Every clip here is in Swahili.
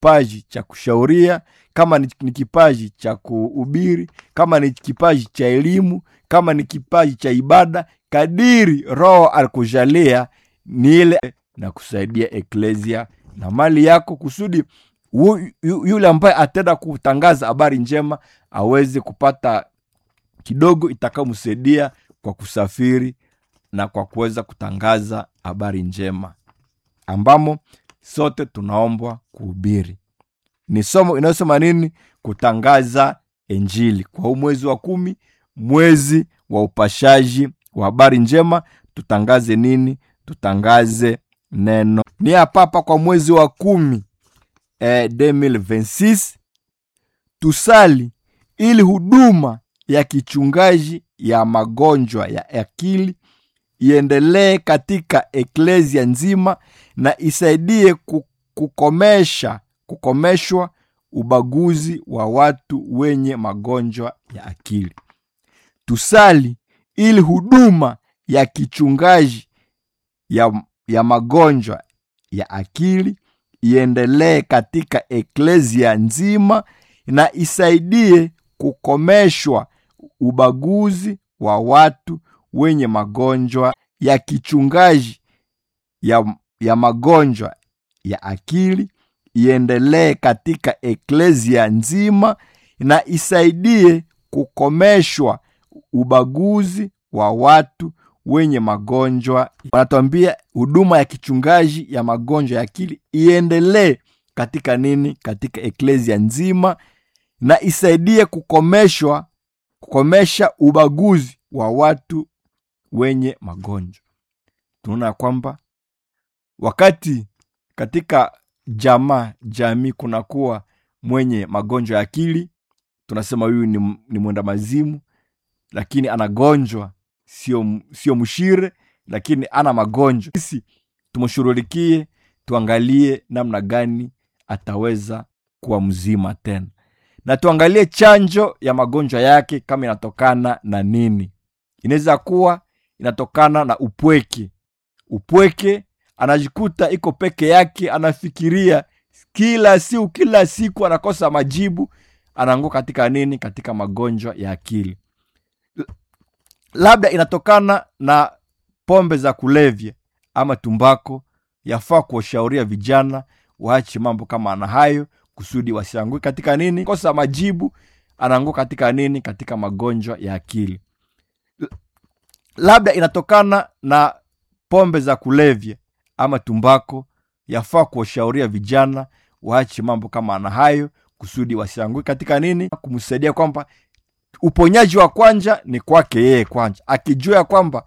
kipaji cha kushauria, kama ni kipaji cha kuhubiri, kama ni kipaji cha elimu, kama ni kipaji cha ibada, kadiri Roho alikujalia ni ile na kusaidia eklesia na mali yako, kusudi yule ambaye atenda kutangaza habari njema aweze kupata kidogo itakaomsaidia kwa kusafiri na kwa kuweza kutangaza habari njema ambamo sote tunaombwa kuhubiri. Ni somo inayosema nini? Kutangaza Injili. Kwa mwezi wa 10, mwezi wa upashaji wa habari njema, tutangaze nini? Tutangaze neno. Ni hapa kwa mwezi wa 10 2026 tusali ili huduma ya kichungaji ya magonjwa ya akili iendelee katika eklesia nzima na isaidie kukomeshwa ubaguzi wa watu wenye magonjwa ya akili. Tusali ili huduma ya kichungaji ya magonjwa ya akili iendelee katika eklesia nzima na isaidie kukomeshwa ubaguzi wa watu wenye magonjwa ya kichungaji ya magonjwa ya akili iendelee katika eklesia nzima na isaidie kukomeshwa ubaguzi wa watu wenye magonjwa. Wanatuambia huduma ya kichungaji ya magonjwa ya akili iendelee katika nini? Katika eklesia nzima na isaidie kukomesha ubaguzi wa watu wenye magonjwa. Tunaona kwamba wakati katika jamii kunakuwa mwenye magonjwa ya akili, tunasema huyu ni mwenda mazimu, lakini anagonjwa, sio mshire, lakini ana magonjwa. Sisi tumshughulikie, tuangalie namna gani ataweza kuwa mzima tena, na tuangalie chanjo ya magonjwa yake kama inatokana na nini. Inaweza kuwa inatokana na upweke, anajikuta iko peke yake, anafikiria kila siku anakosa majibu, anaanguka katika nini? Katika magonjwa ya akili. Labda inatokana na pombe za kulevya ama tumbako. Yafaa kuwashauria vijana waache mambo kama na hayo, kusudi wasianguke katika nini? Kosa majibu, anaanguka katika nini? Katika magonjwa ya akili. Labda inatokana na pombe za kulevya ama tumbako. Yafaa kuwashauria vijana waache mambo kama na hayo, kusudi wasianguke katika nini? Kumsaidia kwamba uponyaji wa kwanza ni kwake yeye kwanza. Akijua kwamba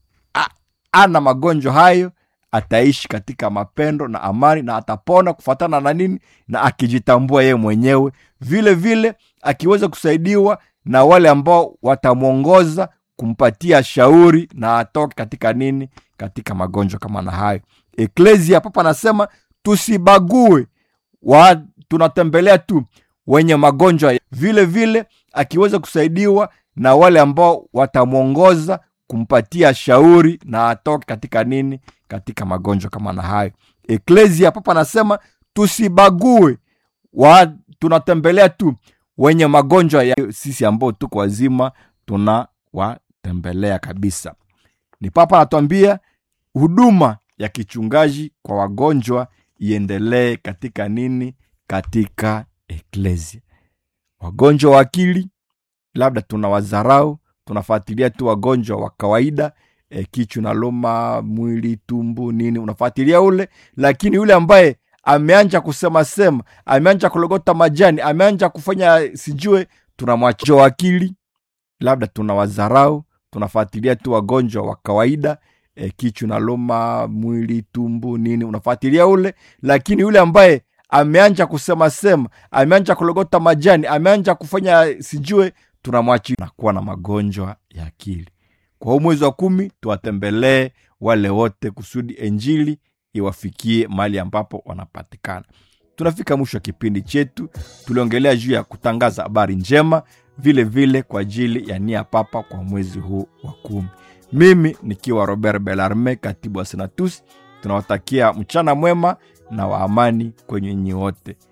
ana magonjwa hayo, ataishi katika mapendo na amani na atapona kufuatana na nini? Na akijitambua yeye mwenyewe. Vile vile akiweza kusaidiwa na wale ambao watamuongoza kumpatia shauri na atoke katika nini? Katika magonjwa kama na hayo. Eklesia papa anasema tusibague, tunatembelea tu wenye magonjwa. Vile vile akiweza kusaidiwa na wale ambao watamuongoza kumpatia shauri na atoke katika nini? Katika magonjwa kama na hayo. Eklesia papa anasema tusibague, tunatembelea tu wenye magonjwa ya sisi ambao tuko wazima tunawatembelea kabisa. Ni papa anatuambia huduma ya kichungaji kwa wagonjwa iendelee katika nini? Katika eklesia. Wagonjwa wa akili labda tunawazarau, tunafuatilia tu wagonjwa wa kawaida, kichwa na loma, mwili, tumbo, nini, unafuatilia ule. Lakini yule ambaye ameanza kusema, ameanza kulogota majani, ameanza kufanya sijue, tunamwacha wa akili. Labda tunawazarau, tunafuatilia tu wagonjwa wa kawaida, kichwa na loma, mwili, tumbo, nini, unafuatilia ule. Lakini yule ambaye ameanza kusema, ameanza kulogota majani, ameanza kufanya sijue, tunamwacha na kuwa na magonjwa ya akili. Kwa mwezi wa 10 tuwatembelee wale wote kusudi Injili iwafikie mahali ambapo wanapatikana. Tunafika mwisho wa kipindi chetu. Tuliongelea juu ya kutangaza habari njema, vile vile kwa ajili ya nia papa kwa mwezi huu wa 10. Mimi nikiwa Robert Bellarme, katibu wa Senatus, tunawatakia mchana mwema na wa amani kwenye nyinyi wote.